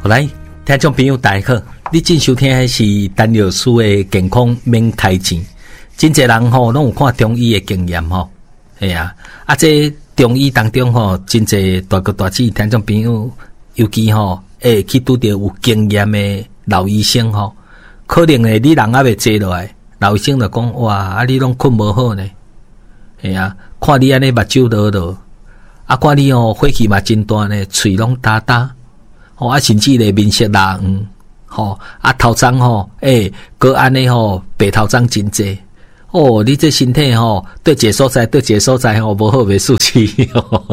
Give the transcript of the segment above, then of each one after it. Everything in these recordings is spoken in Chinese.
来，听众朋友大家好，你正收听的是陈老师的健康免开钱。真侪人吼，拢有看中医的经验吼，系啊，这中医当中吼，真侪大哥大姐听众朋友，尤其吼，去拄到有经验的老医生吼，可能你人还未坐落来，老医生就讲哇，你拢困无好呢，系啊，看你安尼目睭落落，看你吼火气嘛真大呢，喙拢焦焦。甚至咧面色蜡黄，头鬃个安尼白头鬃真济，你这身体对一个所在无好袂舒气，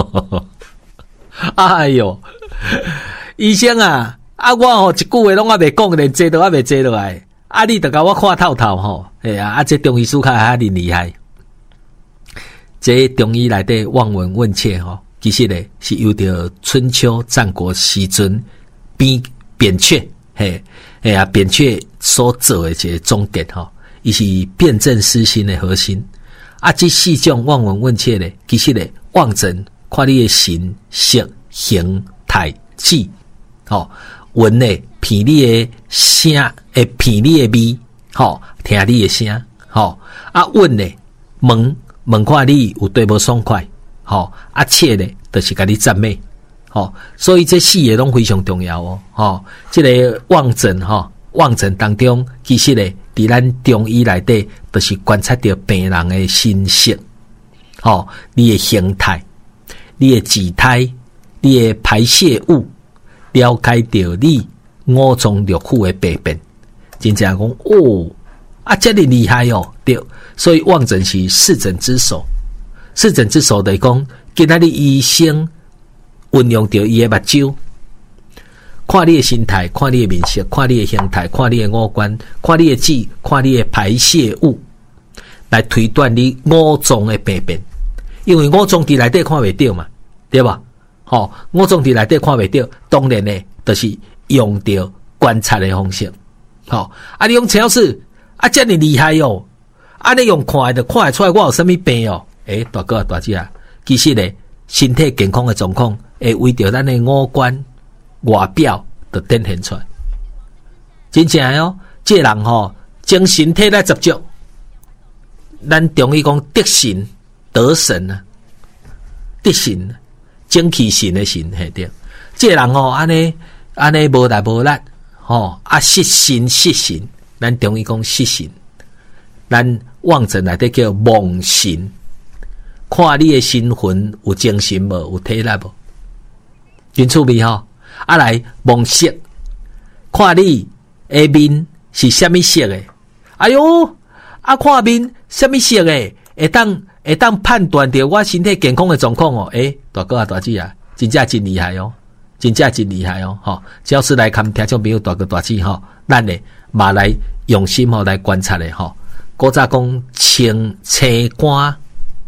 哎哟，医生啊，我一句话拢还未讲，连坐都还未坐落来，你就甲我看透透这中医师较遐尼厉害，这中医内底望闻问切其实咧是由着春秋战国时阵扁鹊扁鹊所做的一个总结伊是辨证施心的核心这四种望闻问切咧，其实咧望诊看你的神色形态质闻咧闻你的声闻你的味听你的声问咧问看你有对无爽快切咧就是甲你赞美所以这四个拢非常重要这个望诊当中其实咧伫咱中医内底就是观察到病人的身色你的形态你的体态你的排泄物了解到你五脏六腑的病变真正讲这么厉害对，所以望诊是视诊之首视诊之首就是讲今仔日医生运用到伊的目睭，看你的身态，看你的面色，看你的形态，看你的五官，看你的质，看你的排泄物，来推断你五脏的病变。因为五脏伫内底看袂到嘛，对吧？五脏伫内底看袂到，当然呢，就是用到观察的方式。你用超市这么厉害你用看的就看得出来我有什么病大哥大姐其实呢，身体健康的状况。会为着咱的五官外表就展现出来，真正这人精神体来执着，咱中医讲得神得神得神精气神的神对，这人安尼无力无力失神失神，咱中医讲失神，咱望诊内底叫望神，看你的神魂有精神无，有体力无。真趣味来望色，看你的面是什么色的？哎哟，看面什么色的，会当判断到我身体健康的状况大哥大姐真正真厉害真正真厉害只要是来看听众朋友大哥大姐咱呢嘛来用心来观察的古早讲青肝、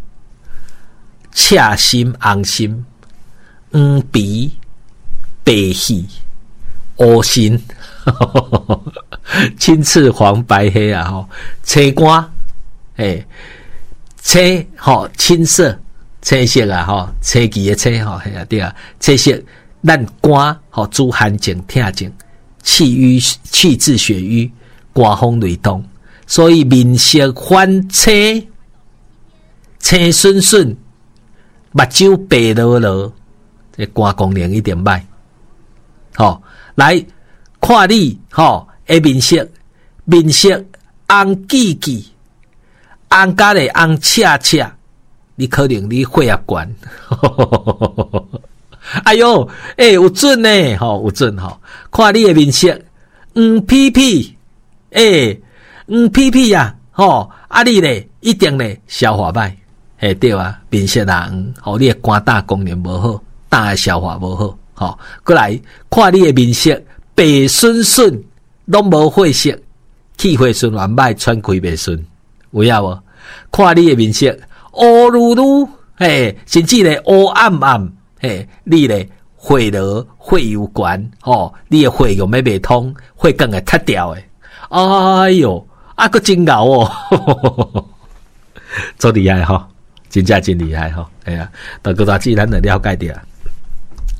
赤心、红心。黄鼻、白翕、乌心，青赤黄白黑青肝，青色，青色青旗的青对青色，咱肝主寒症、痛症、气滞血瘀、肝风雷动，所以面色泛青，青顺顺，目睭白落落。这肝功能一点歹，来看你面色红记记，红甲咧红赤赤，你可能你血压悬，哎哟，有准呢，有准看你的面色黄屁屁，黄屁屁你咧一定咧消化歹，对啊，面色红，你的肝胆功能无好。胆的消化无好，过来看你的面色白顺顺，拢无血色，气血循环歹，喘气袂顺，有影无？看你的面色乌噜噜，甚至咧乌暗暗，你咧血流血有悬，你的血用要未通，血管会塌掉的，哎哟，佫真牛足厉害真正真厉害大哥大姐咱就了解到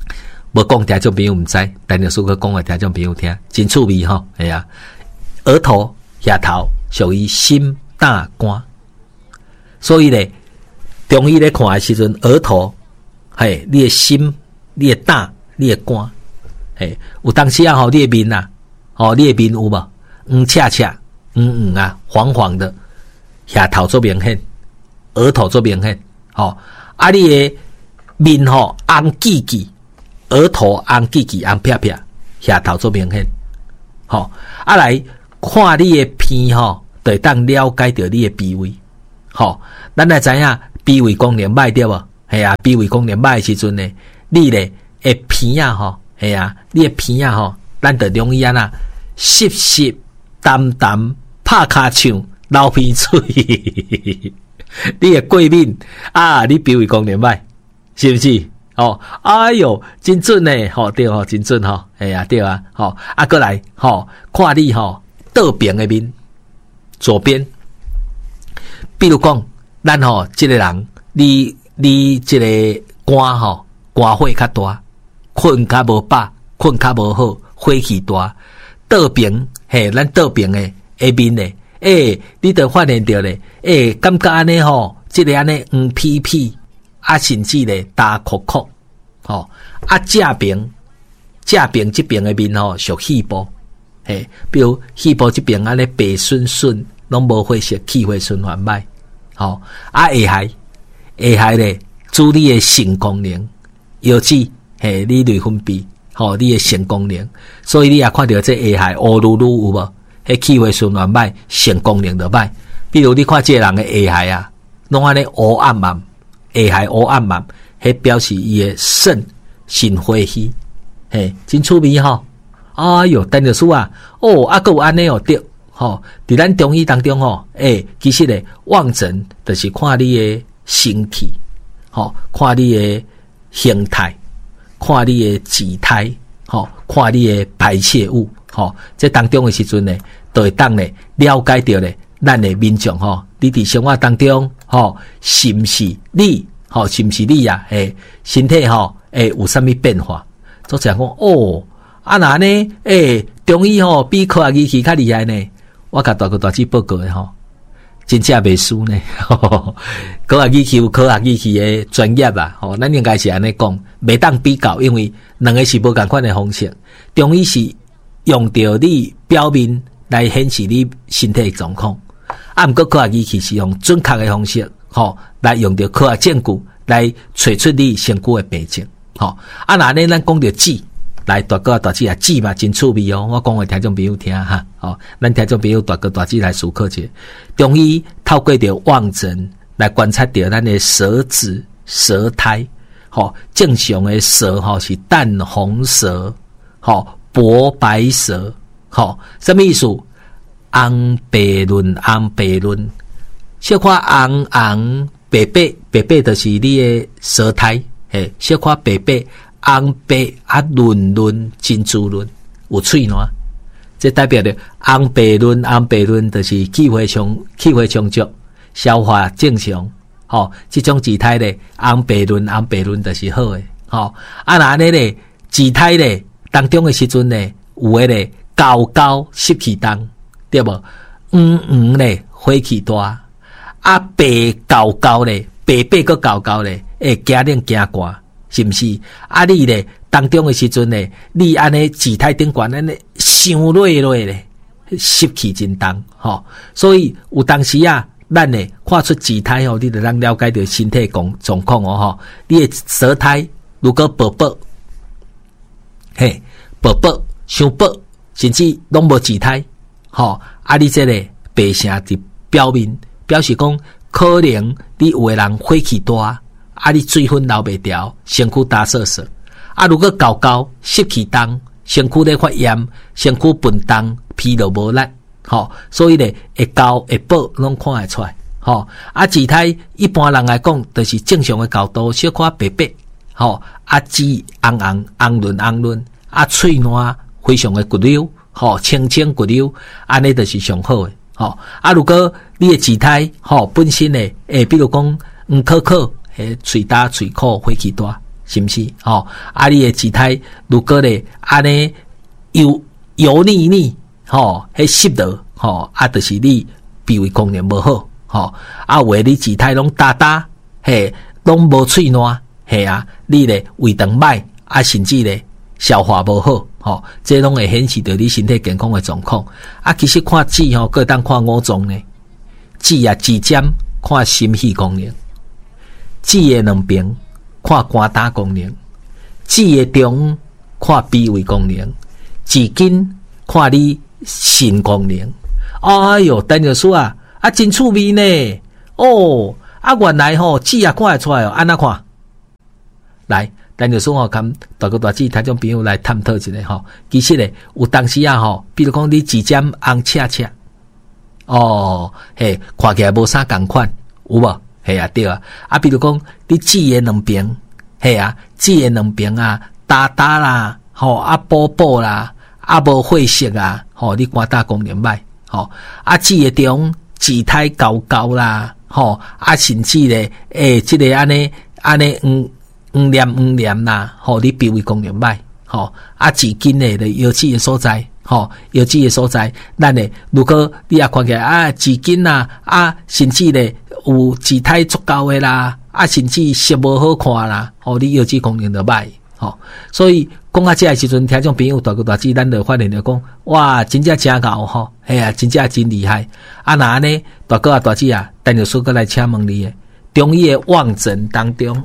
无讲听众朋友毋知，但是说个讲给听众朋友听，真趣味吼，系啊，额头、额头属于心胆肝，所以咧，中医咧看的时阵，额头，嘿，你的心、你的胆、你的肝，嘿，有当时啊吼，你的面啊，吼，你的面有无？赤赤，啊，黄黄的，额头做明显，额头做明显，吼，啊，你的面吼红记记。额头红记记红撇撇，额头做明显，吼，啊来看你的鼻吼，就会当了解到你的鼻胃，吼，咱来知影鼻胃功能歹对无？系啊，鼻胃功能歹的时阵呢，你咧会鼻啊吼，系啊，你的鼻啊吼，咱就容易啊湿湿淡淡拍骹唱流鼻水，你的过敏啊，你鼻胃功能歹，是不是？哦，哎哟，真准呢，吼对吼，真准吼，哎呀对啊，吼啊过来吼，看你吼倒边的面，左边，比如讲，咱吼这个人，你这个肝吼肝火较大，困较无饱，困较无好，火气大，倒边嘿，咱倒边的下面咧，你就发现到咧，感觉安尼吼，这个安尼屁屁。啊，甚至咧大哭哭，吼啊正边这边的面吼属气部，嘿，比如气部这边安尼白顺顺，拢无血色，气血循环歹，吼啊下海咧，主你的性功能，尤其嘿你内分泌，吼你的性功能，所以你也看到这下海乌噜噜有无？迄气血循环歹，性功能就歹。比如你看这个人的下海啊，拢安尼乌暗暗。下海乌暗暗，迄表示伊诶肾火气，嘿，真趣味吼！哎哟，陈律师啊，哦，啊个有安尼哦对，吼，伫咱中医当中吼，其实咧望诊就是看你诶身体，吼，看你诶形态，看你诶体态，吼，看你诶排泄物，吼，这当中诶时阵咧，就会当咧了解到咧，咱诶民众吼，你伫生活当中。吼，是毋是你？吼，是毋是你呀？身体吼，有啥物变化？做讲哦，啊那呢？中医吼比科学仪器较厉害呢。我甲大哥大姐报告的吼，真正袂输呢。科学仪器有科学仪器的专业啦，吼，咱应该是安尼讲，袂当比较，因为两个是无共款的方式。中医是用到你表面来显示你身体状况。啊，毋过科学仪器是用准确的方式，吼，来用到科学证据来找出你身躯的病症，吼。啊，那呢，咱讲到指，来大哥大姐啊，指嘛真趣味哦。我讲给听众朋友听哈，吼，咱听众朋友大哥大姐来思考者，中医透过着望诊来观察到咱的舌质、舌苔，吼，正常的舌吼是淡红舌，吼，薄白舌，吼，什么意思？红白润，小可红白就是你的舌苔，小可白红白啊润真滋润，有喙暖，这代表着红白润就是气血充足，消化正常，吼，这种姿态咧，红白润就是好诶，吼，啊那呢咧，姿态咧当中的时阵咧，有诶咧高湿气重。对无？咧，火气大，啊白高咧，白个高咧，惊冷惊寒，是毋是？啊你咧当中的时阵咧，你安尼姿态顶悬安尼伤落咧，湿气真重，吼。所以有当时啊，咱咧看出姿态吼，你就能了解到身体状况哦，吼。你的舌苔如果薄，伤薄，甚至拢无姿态。吼，啊！你这个白声伫表面，表示讲可能你有个人火气大，啊！你水分留袂掉，身躯打瑟。啊！如果高湿气重，身躯咧发炎，身躯笨重，疲劳无力，吼，所以咧会高会薄拢看会出来，吼。啊！姿态一般人来讲，就是正常的高度，小可白，吼。啊！指红润，啊！喙暖非常的骨溜。吼，清骨溜，安尼就是上好诶。吼，啊，如果你诶姿态，吼，本身诶，比如讲，可，喙大嘴苦，火气大， 是毋是？吼，你的脐带如果咧安尼油腻腻，吼，迄湿到，吼，就是你脾胃功能无好，吼，有诶你脐带拢焦焦，嘿，拢无喙烂，嘿啊，你咧胃肠歹，甚至咧消化无好，吼，这拢会显示到你身体健康诶状况。其实看指吼，各当看五脏呢，指尖看心肺功能，指诶两边看肝胆功能，指诶中看脾胃功能，指根看你肾功能。哎哟，陈老师啊，真趣味呢！哦，原来吼指看会出来哦，安怎看？来，陈老师跟大哥大姐听众朋友来探讨一下吼。其实咧，有当时吼，比如讲你指尖红赤赤，哦，嘿，看起来无啥共款，有无？嘿啊，对啊。比如讲你指诶两边，嘿啊，指诶两边焦焦啦，吼，补补啦，无血色啊，吼，你肝胆功能歹。吼，指诶中脐带高高啦，吼，甚至咧，即个安尼黄黏啦，吼，你脾胃功能歹，吼，指根咧腰子诶所在，吼，腰子诶所在，咱咧如果你看起来指根啦，甚至咧有脐带足够诶啦，甚至色无好看啦，吼，你腰子功能就歹，吼，所以。讲到这个时阵，听众朋友大哥大姐，咱就发现了讲，哇，真正真牛吼，哎呀，真正真厉害。那安尼，大哥大姐啊，等下说过来请问你，中医的望诊当中，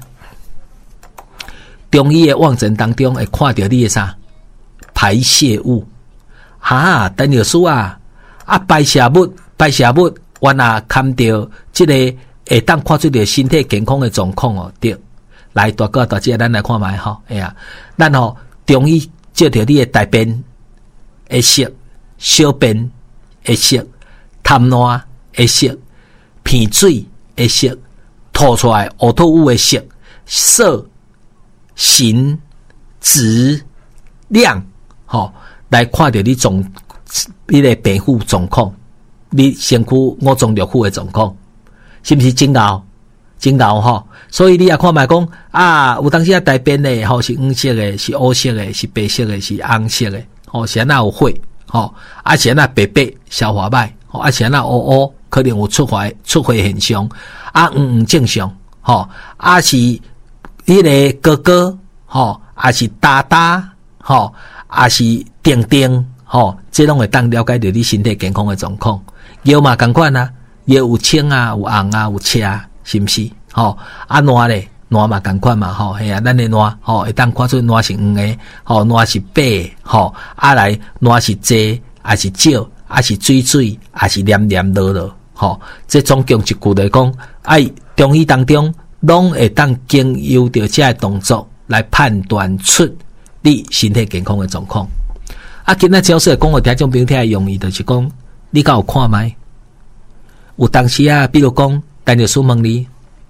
会看到你的啥排泄物？等下说啊，排泄物，原来看到这个会当看出到身体健康的状况哦，对。来，大哥大姐，咱来看卖吼，哎呀，咱吼。中医照着你的大便会色、小便会色、痰烂会色、鼻水会色、吐出来呕吐物会色、色、形、质、量，吼，来看到你你的皮肤状况，你身躯五脏六腑的状况，是不是真牛？真牛吼，所以你也看卖讲有当时大便咧，吼是黄色的，是乌色的，是白色的，是红色的，吼是安那有血，吼是安那白白消化歹，吼是安那乌可能有出血现象，黄正常，吼是迄个哥，吼是大，吼是定，吼这拢会当了解到你身体健康的状况。药嘛同款啊，药有青啊，有红啊，有赤啊。是毋是？吼，烂咧，烂嘛同款嘛，吼，嘿啊，咱的烂，吼，会当看出烂是黄的，吼，烂是白的，吼，来烂是济，还是少，还是水，还是黏落，吼，这总共一句来讲，中医当中拢会当经由着这个动作来判断出你身体健康的状况。今仔教授讲我听众朋友听用意就是讲，你敢有看卖？有当时比如讲。但就说问你，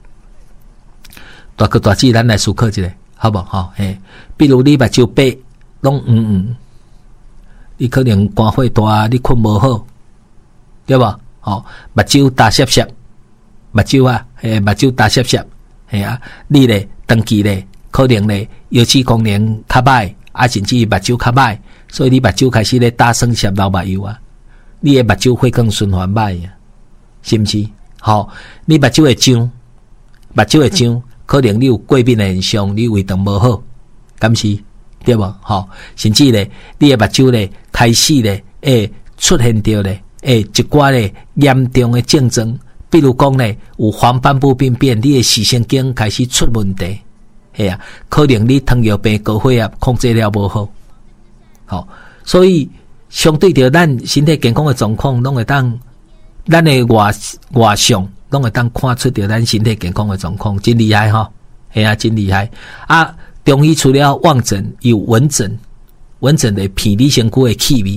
大哥大姐，咱来思考一下，好不好？嘿，比如你目睭白，拢黄，你可能肝火大，你困无好，对吧？目睭大涩涩，目睭大涩涩，你咧长期咧，可能咧腰子功能较歹，甚至目睭较歹，所以你目睭开始咧大酸涩流目油啊，你的目睭血管循环歹啊，是毋是？好，你目睭会痒，可能你有过敏的现象，你胃肠无好，敢是对无？好，甚至咧，你的目睭咧开始咧，出现到咧，一寡咧严重的症状，比如讲咧有黄斑部病变，你的视神经开始出问题，可能你糖尿病高血压控制了无好，好，所以相对着咱身体健康的状况，拢会当。咱的外相拢会当看出着咱身体健康的状况，真厉害吼！真厉害中医除了望诊，有闻诊的鼻你身躯的气味。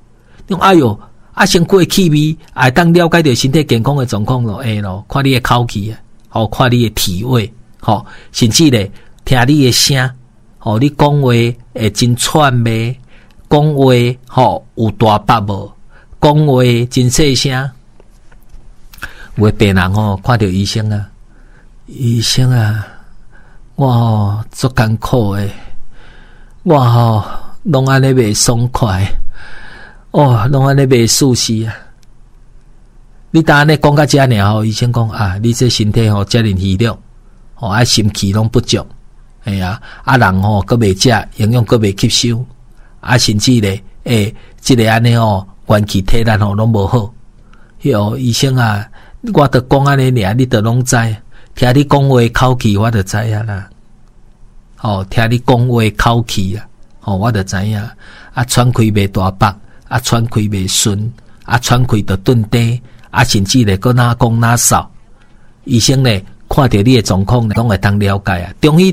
身躯的气味，当了解到身体健康的状况咯，看你的口气看你的体味，甚至咧听你的声，你讲话会真喘袂，讲话有大巴无，讲话真细声。有的病人看到医生啊， 我足艰苦诶，我拢安尼袂爽快，拢安尼袂舒适啊！你当安尼讲到遮尔医生讲啊，你这身体遮尔虚弱，心气拢不足，人人佫袂食营养，佫袂吸收，甚至咧，即个安尼元气体力拢无好。医生啊，我著讲安尼尔，你著拢知，听你讲话口气，我著知影啦。听你讲话口气啊，我著知影。喘气袂大腹，喘气袂顺，喘气著顿低，甚至咧佫哪讲哪扫。医生咧看着你诶状况，拢会当了解啊。中医